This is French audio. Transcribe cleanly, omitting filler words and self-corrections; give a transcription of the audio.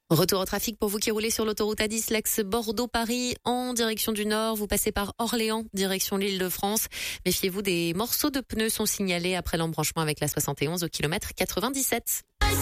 Retour au trafic pour vous qui roulez sur l'autoroute A10, l'axe Bordeaux-Paris en direction du nord. Vous passez par Orléans, direction l'Île-de-France. Méfiez-vous, des morceaux de pneus sont signalés après l'embranchement avec la 71 au kilomètre 97.